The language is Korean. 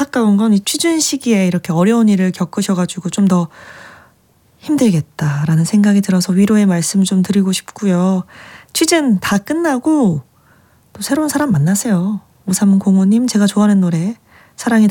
안타까운 건 이 취준 시기에 이렇게 어려운 일을 겪으셔가지고 좀 더 힘들겠다라는 생각이 들어서 위로의 말씀 좀 드리고 싶고요. 취준 다 끝나고 또 새로운 사람 만나세요. 5305님, 제가 좋아하는 노래 사랑이